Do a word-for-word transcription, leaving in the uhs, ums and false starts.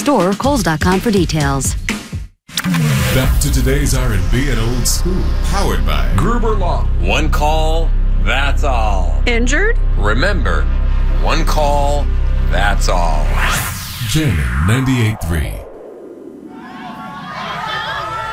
store or Kohl's dot com for details. Back to today's R and B and old school, powered by Gruber Law. One call, that's all. Injured? Remember, one call, that's all. Jamming ninety-eight point three.